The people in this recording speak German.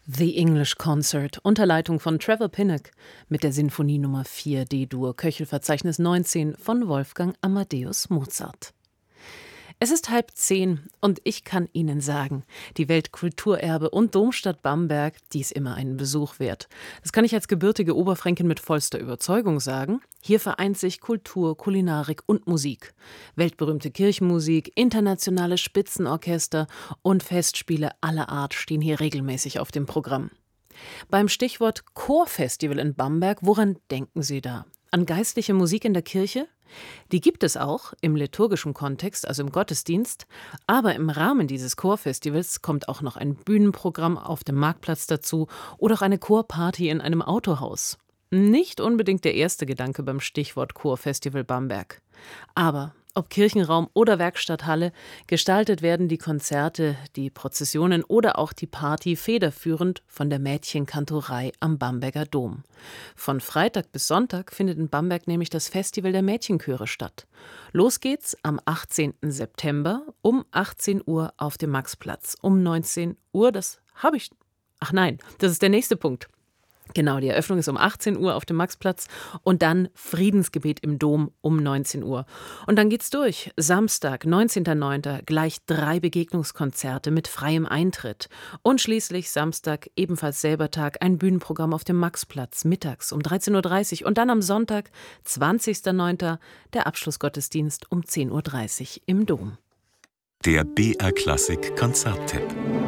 The English Concert unter Leitung von Trevor Pinnock mit der Sinfonie Nummer 4 D-Dur, Köchelverzeichnis 19 von Wolfgang Amadeus Mozart. Es ist 9:30 und ich kann Ihnen sagen, die Weltkulturerbe und Domstadt Bamberg, die ist immer einen Besuch wert. Das kann ich als gebürtige Oberfränkin mit vollster Überzeugung sagen. Hier vereint sich Kultur, Kulinarik und Musik. Weltberühmte Kirchenmusik, internationale Spitzenorchester und Festspiele aller Art stehen hier regelmäßig auf dem Programm. Beim Stichwort Chorfestival in Bamberg, woran denken Sie da? An geistliche Musik in der Kirche? Die gibt es auch im liturgischen Kontext, also im Gottesdienst, aber im Rahmen dieses Chorfestivals kommt auch noch ein Bühnenprogramm auf dem Marktplatz dazu oder auch eine Chorparty in einem Autohaus. Nicht unbedingt der erste Gedanke beim Stichwort Chorfestival Bamberg. Aber ob Kirchenraum oder Werkstatthalle, gestaltet werden die Konzerte, die Prozessionen oder auch die Party federführend von der Mädchenkantorei am Bamberger Dom. Von Freitag bis Sonntag findet in Bamberg nämlich das Festival der Mädchenchöre statt. Los geht's am 18. September um 18 Uhr auf dem Maxplatz. Um 19 Uhr, das ist der nächste Punkt. Genau, die Eröffnung ist um 18 Uhr auf dem Maxplatz und dann Friedensgebet im Dom um 19 Uhr. Und dann geht's durch. Samstag, 19.09. gleich 3 Begegnungskonzerte mit freiem Eintritt. Und schließlich Samstag, ebenfalls selber Tag, ein Bühnenprogramm auf dem Maxplatz mittags um 13.30 Uhr. Und dann am Sonntag, 20.09. der Abschlussgottesdienst um 10.30 Uhr im Dom. Der BR Klassik Konzerttipp.